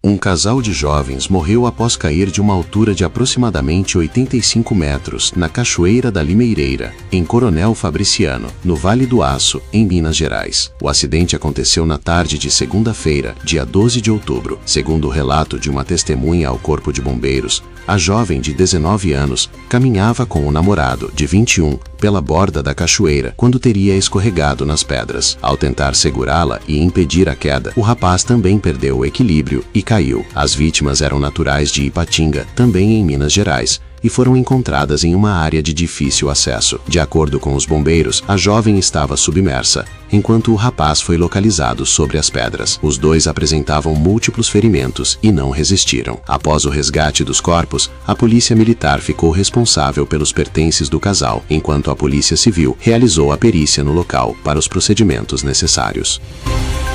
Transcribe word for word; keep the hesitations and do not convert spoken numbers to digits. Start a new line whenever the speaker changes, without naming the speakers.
Um casal de jovens morreu após cair de uma altura de aproximadamente oitenta e cinco metros na Cachoeira da Limeireira, em Coronel Fabriciano, no Vale do Aço, em Minas Gerais. O acidente aconteceu na tarde de segunda-feira, dia doze de outubro. Segundo o relato de uma testemunha ao Corpo de Bombeiros, a jovem de dezenove anos caminhava com o namorado, de vinte e um, pela borda da cachoeira quando teria escorregado nas pedras. Ao tentar segurá-la e impedir a queda, o rapaz também perdeu o equilíbrio e caiu. As vítimas eram naturais de Ipatinga, também em Minas Gerais, e foram encontradas em uma área de difícil acesso. De acordo com os bombeiros, a jovem estava submersa, enquanto o rapaz foi localizado sobre as pedras. Os dois apresentavam múltiplos ferimentos e não resistiram. Após o resgate dos corpos, a polícia militar ficou responsável pelos pertences do casal, enquanto a polícia civil realizou a perícia no local para os procedimentos necessários.